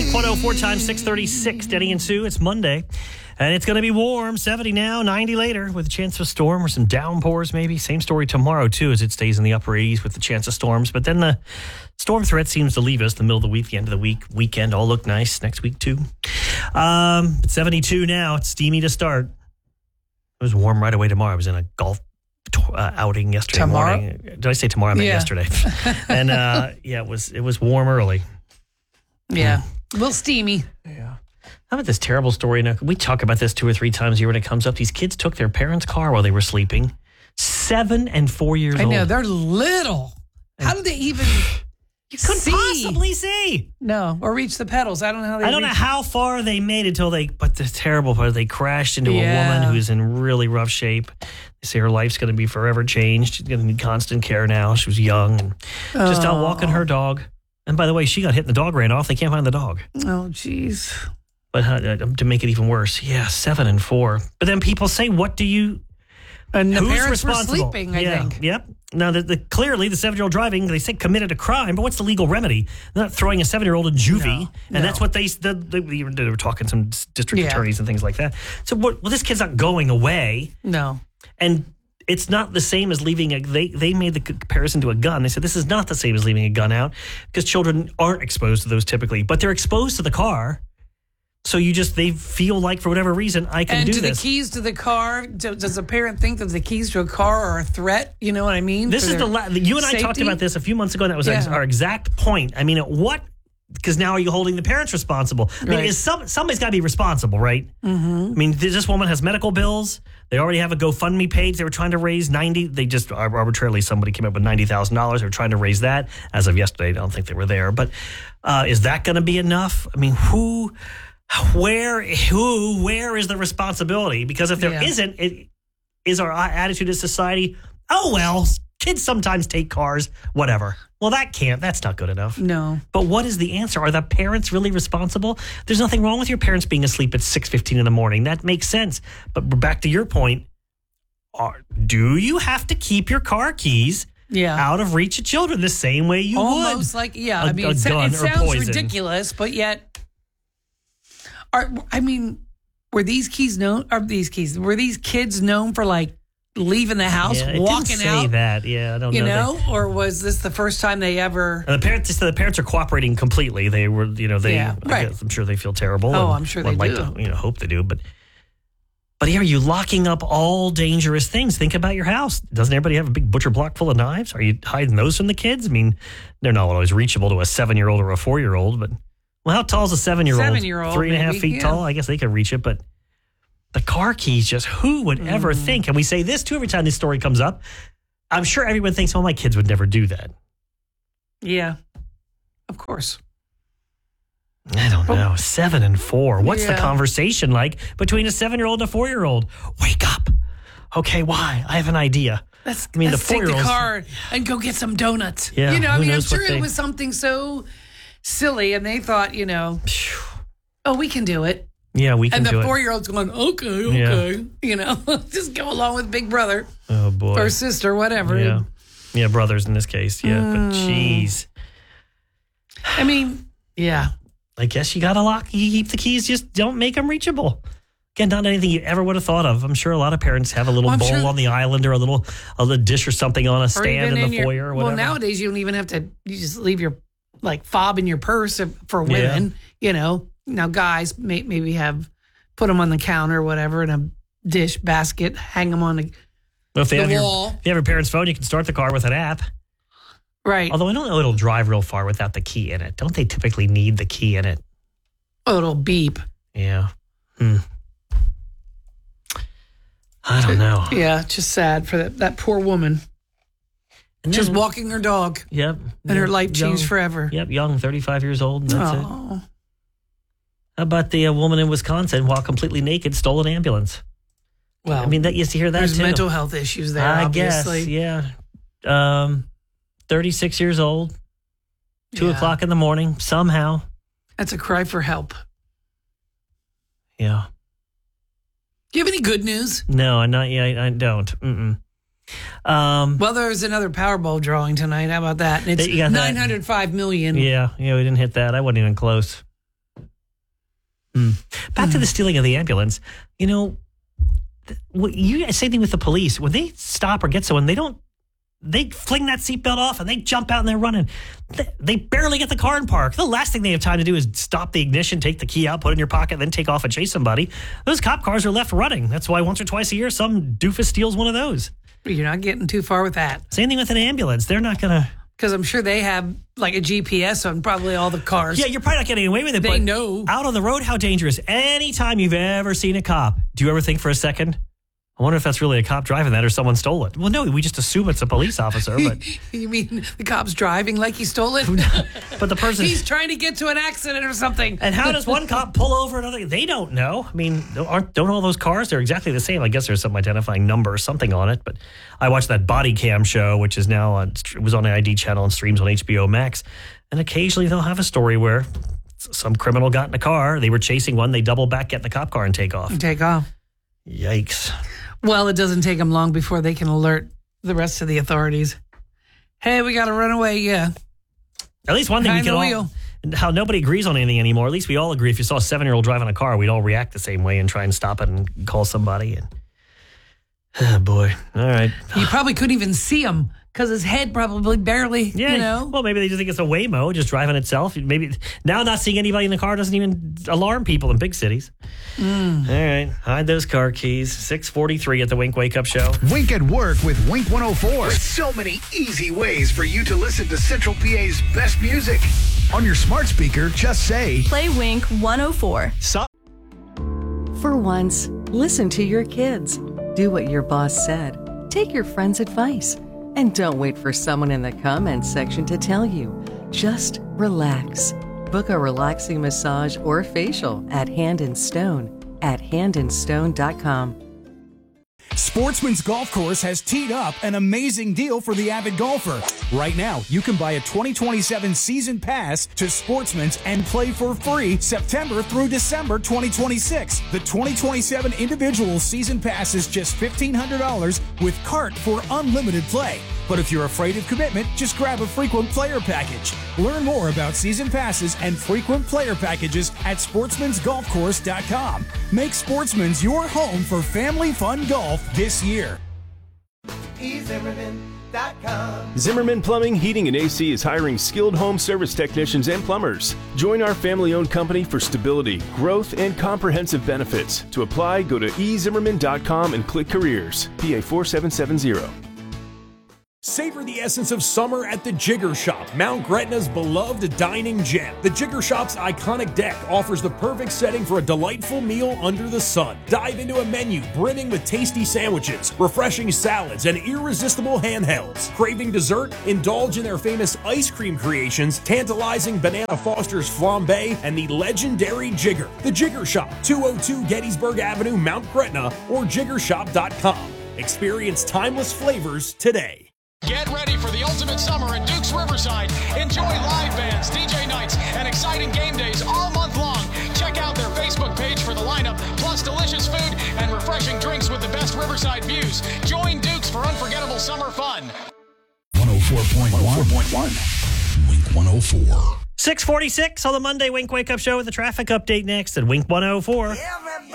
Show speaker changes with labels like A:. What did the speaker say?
A: Kink 104 times 636. Denny and Sue. It's Monday. And it's going to be warm. 70 now, 90 later, with a chance of a storm or some downpours maybe. Same story tomorrow, too, as it stays in the upper 80s with the chance of storms. But then the storm threat seems to leave us the middle of the week, the end of the week. Weekend all look nice. Next week, too. 72 now. It's steamy to start. It was warm right away tomorrow. I was in a golf outing yesterday morning. Did I say tomorrow? I meant yesterday. And it was warm early.
B: Yeah. A little steamy.
A: Yeah. How about this terrible story? Now, we talk about this 2 or 3 times a year when it comes up. These kids took their parents' car while they were sleeping. 7 and 4 years old.
B: I know, they're little. How did they even
A: You couldn't possibly see.
B: No, or reach the pedals. I don't know how they
A: I don't know how far they made it but the terrible part, they crashed into a woman who's in really rough shape. They say her life's going to be forever changed. She's going to need constant care now. She was young and just out walking her dog. And by the way, she got hit and the dog ran off. They can't find the dog.
B: Oh, jeez.
A: But to make it even worse, 7 and 4. But then people say, what do you...
B: And the
A: who's
B: parents
A: responsible?
B: were sleeping, I think.
A: Yep. Now, clearly, the 7-year-old driving, they say committed a crime, but what's the legal remedy? They're not throwing a 7-year-old in juvie, and that's what they were talking to some district attorneys and things like that. So, this kid's not going away.
B: No.
A: And it's not the same as leaving they made the comparison to a gun. They said this is not the same as leaving a gun out because children aren't exposed to those typically, but they're exposed to the car. So they feel like for whatever reason I can do this.
B: And the keys to the car, does a parent think that the keys to a car are a threat? You know what I mean?
A: This is you and I talked about this a few months ago, and that was our exact point. I mean, because now are you holding the parents responsible? I mean, somebody's got to be responsible, right? Mm-hmm. I mean, this woman has medical bills. They already have a GoFundMe page. They were trying to raise they just arbitrarily, somebody came up with $90,000. They were trying to raise that. As of yesterday, I don't think they were there. But is that going to be enough? I mean, where is the responsibility? Because if there isn't, it is our attitude as society, oh, well, kids sometimes take cars, whatever. Well, that's not good enough.
B: No.
A: But what is the answer? Are the parents really responsible? There's nothing wrong with your parents being asleep at 6:15 in the morning. That makes sense. But back to your point, do you have to keep your car keys out of reach of children the same way you would?
B: Almost like, I mean, it sounds ridiculous, but yet... were these kids known for like leaving the house, walking
A: didn't say
B: out?
A: That, I don't know.
B: You know, or was this the first time they ever?
A: The parents are cooperating completely. They were, I'm sure they feel terrible.
B: Oh, I'm sure they do.
A: To, hope they do, but are you locking up all dangerous things? Think about your house. Doesn't everybody have a big butcher block full of knives? Are you hiding those from the kids? I mean, they're not always reachable to a 7-year-old or a 4-year-old, but. Well, how tall is a 7-year-old?
B: 7-year-old,
A: 3.5 feet tall. I guess they could reach it, but the car keys, just who would ever think? And we say this too every time this story comes up. I'm sure everyone thinks, my kids would never do that.
B: Yeah, of course.
A: I don't know. 7 and 4. What's the conversation like between a 7-year-old and a 4-year-old? Wake up. Okay, why? I have an idea.
B: Let's take the car and go get some donuts.
A: Yeah,
B: I'm sure it was something so silly, and they thought, we can do it.
A: Yeah, we can do it.
B: And the 4-year-old's going, okay. Just go along with Big Brother.
A: Oh, boy.
B: Or sister, whatever.
A: Yeah. Yeah, brothers in this case. Yeah, but jeez.
B: I mean,
A: I guess you got to keep the keys, just don't make them reachable. Again, not anything you ever would have thought of. I'm sure a lot of parents have a little bowl on the island or a little dish or something on a stand in the foyer or whatever.
B: Well, nowadays you don't even have to, you just leave your fob in your purse for women, Now guys maybe put them on the counter or whatever in a dish basket, hang them on the wall.
A: If you have your parents' phone, you can start the car with an app.
B: Right.
A: Although I don't know it'll drive real far without the key in it. Don't they typically need the key in it?
B: Oh, it'll beep.
A: Yeah. I don't know.
B: Yeah, just sad for that poor woman. And just walking her dog.
A: Yep.
B: And her life changed forever.
A: Yep, young, 35 years old, and that's it. How about the woman in Wisconsin, while completely naked, stole an ambulance? Well, I mean, that you used to hear that
B: there's
A: too.
B: Mental health issues there, obviously.
A: I guess, yeah. 36 years old, 2 o'clock in the morning, somehow.
B: That's a cry for help.
A: Yeah.
B: Do you have any good news?
A: No, not yet. I don't.
B: Well, there's another Powerball drawing tonight. How about that? It's $905 million.
A: Yeah, we didn't hit that. I wasn't even close. Back to the stealing of the ambulance. You know, same thing with the police. When they stop or get someone, they fling that seatbelt off and they jump out and they're running. They barely get the car in park. The last thing they have time to do is stop the ignition, take the key out, put it in your pocket, then take off and chase somebody. Those cop cars are left running. That's why once or twice a year, some doofus steals one of those.
B: You're not getting too far with that.
A: Same thing with an ambulance. They're not going to...
B: Because I'm sure they have like a GPS on probably all the cars.
A: Yeah, you're probably not getting away with it.
B: They
A: but
B: know.
A: Out on the road, how dangerous. Anytime you've ever seen a cop, do you ever think for a second, I wonder if that's really a cop driving that or someone stole it? Well, no, we just assume it's a police officer. But
B: You mean the cop's driving like he stole it?
A: But the person...
B: He's trying to get to an accident or something.
A: And how does one cop pull over another? They don't know. I mean, don't all those cars, they're exactly the same. I guess there's some identifying number or something on it. But I watched that Body Cam show, which is now it was on the ID channel and streams on HBO Max. And occasionally they'll have a story where some criminal got in a car. They were chasing one. They double back, get in the cop car and take off. Yikes.
B: Well, it doesn't take them long before they can alert the rest of the authorities. Hey, we got to run away, yeah.
A: At least one thing we can all... How nobody agrees on anything anymore. At least we all agree. If you saw a 7-year-old driving a car, we'd all react the same way and try and stop it and call somebody. And oh, boy. All right.
B: You probably couldn't even see him because his head probably barely,
A: yeah,
B: you know.
A: Well, maybe they just think it's a Waymo just driving itself. Maybe now not seeing anybody in the car doesn't even alarm people in big cities. All right. Hide those car keys. 6:43 at the Wink Wake Up Show.
C: Wink at Work with Wink 104. With so many easy ways for you to listen to Central PA's best music. On your smart speaker, just say,
D: play Wink 104.
E: For once, listen to your kids. Do what your boss said. Take your friend's advice. And don't wait for someone in the comments section to tell you. Just relax. Book a relaxing massage or facial at Hand & Stone at handandstone.com.
F: Sportsman's Golf Course has teed up an amazing deal for the avid golfer. Right now, you can buy a 2027 season pass to Sportsman's and play for free September through December 2026. The 2027 individual season pass is just $1,500 with cart for unlimited play. But if you're afraid of commitment, just grab a frequent player package. Learn more about season passes and frequent player packages at sportsmansgolfcourse.com. Make Sportsman's your home for family fun golf this year.
G: Zimmerman Plumbing, Heating, and AC is hiring skilled home service technicians and plumbers. Join our family-owned company for stability, growth, and comprehensive benefits. To apply, go to ezimmerman.com and click Careers. PA 4770.
H: Savor the essence of summer at the Jigger Shop, Mount Gretna's beloved dining gem. The Jigger Shop's iconic deck offers the perfect setting for a delightful meal under the sun. Dive into a menu brimming with tasty sandwiches, refreshing salads, and irresistible handhelds. Craving dessert? Indulge in their famous ice cream creations, tantalizing Banana Foster's flambe, and the legendary Jigger. The Jigger Shop, 202 Gettysburg Avenue, Mount Gretna, or jiggershop.com. Experience timeless flavors today.
I: Get ready for the ultimate summer at Duke's Riverside. Enjoy live bands, DJ nights, and exciting game days all month long. Check out their Facebook page for the lineup, plus delicious food and refreshing drinks with the best Riverside views. Join Duke's for unforgettable summer fun.
C: 104.1. Wink 104.
A: 6:46 on the Monday Wink Wake Up Show with the traffic update next at Wink 104.